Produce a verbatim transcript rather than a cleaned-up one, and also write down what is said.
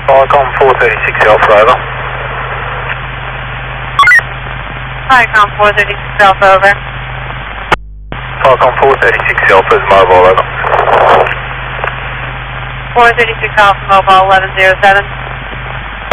Falcon four thirty-six Alpha, over. Falcon four thirty-six Alpha, over. Falcon four thirty-six Alpha is mobile, over. four thirty-six Alpha, mobile eleven zero seven.